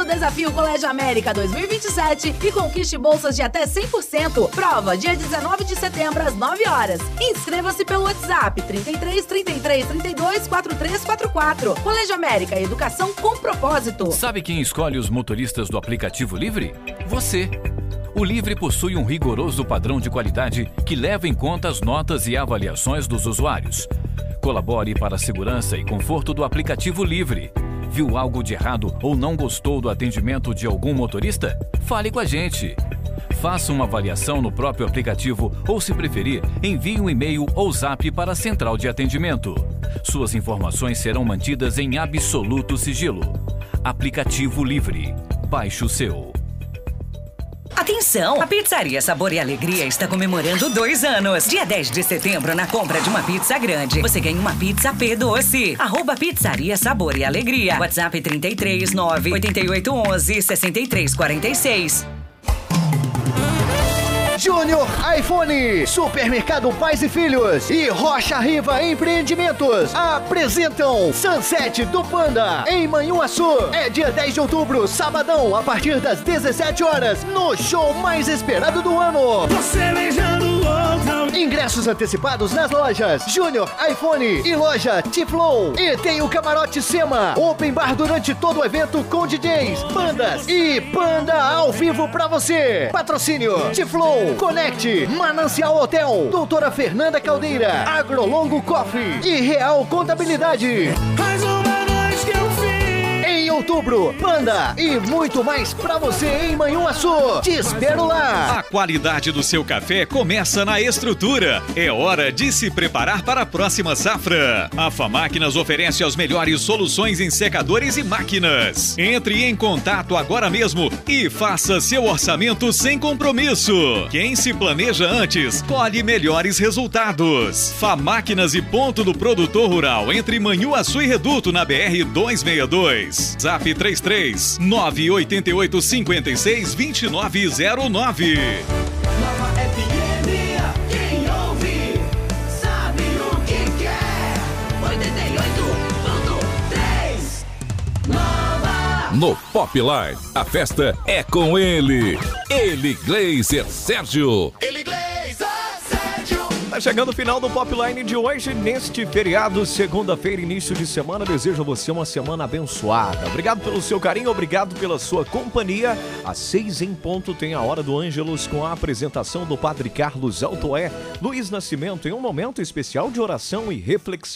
Desafio Colégio América 2027 e conquiste bolsas de até 100%. Prova dia 19 de setembro às 9 horas. Inscreva-se pelo WhatsApp 33 33 32 4344. Colégio América, educação com propósito. Sabe quem escolhe os motoristas do aplicativo Livre? Você. O Livre possui um rigoroso padrão de qualidade que leva em conta as notas e avaliações dos usuários. Colabore para a segurança e conforto do aplicativo Livre. Viu algo de errado ou não gostou do atendimento de algum motorista? Fale com a gente. Faça uma avaliação no próprio aplicativo ou, se preferir, envie um e-mail ou zap para a central de atendimento. Suas informações serão mantidas em absoluto sigilo. Aplicativo Livre. Baixe o seu. Atenção! A Pizzaria Sabor e Alegria está comemorando 2 anos. Dia 10 de setembro, na compra de uma pizza grande, você ganha uma pizza P doce. @Pizzaria Sabor e Alegria. WhatsApp 33 9 8811 6346. Júnior iPhone, Supermercado Pais e Filhos e Rocha Riva Empreendimentos apresentam Sunset do Panda em Manhuaçu. É dia 10 de outubro, sabadão, a partir das 17 horas, no show mais esperado do ano. Você beijando o outro. Ingressos antecipados nas lojas Júnior iPhone e loja T-Flow. E tem o Camarote Sema, Open Bar durante todo o evento com DJs, bandas e Panda ao vivo pra você. Patrocínio T-Flow, Conecte, Manancial Hotel, Doutora Fernanda Caldeira, Agrolongo Coffee e Real Contabilidade. Mais uma noite que eu fiz. Em outubro, Panda e muito mais pra você em Manhuaçu. Te espero lá. A qualidade do seu café começa na estrutura. É hora de se preparar para a próxima safra. A Famáquinas oferece as melhores soluções em secadores e máquinas. Entre em contato agora mesmo e faça seu orçamento sem compromisso. Quem se planeja antes, colhe melhores resultados. Famáquinas e ponto do produtor rural entre Manhuaçu e Reduto na BR 262. Zap 33 988 56 2909. Nova FM, quem ouve sabe o que quer. 88.3 Nova. No Popline, a festa é com ele. Ele, Gleiser Sérgio. Tá chegando o final do Popline de hoje, neste feriado, segunda-feira, início de semana. Desejo a você uma semana abençoada. Obrigado pelo seu carinho, obrigado pela sua companhia. Às 6 em ponto tem a Hora do Ângelus com a apresentação do Padre Carlos Altoé, Luiz Nascimento, em um momento especial de oração e reflexão.